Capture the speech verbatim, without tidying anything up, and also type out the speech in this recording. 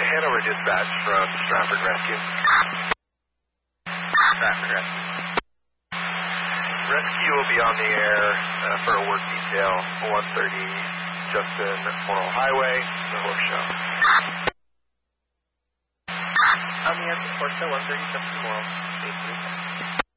Hanover Dispatch from Stratford Rescue. Stratford Rescue. Rescue will be on the air uh, for a work detail, one thirty Justin Morrill Highway, the Horse Show. On the air for Horse Show, one thirty Justin Morrill, eight three.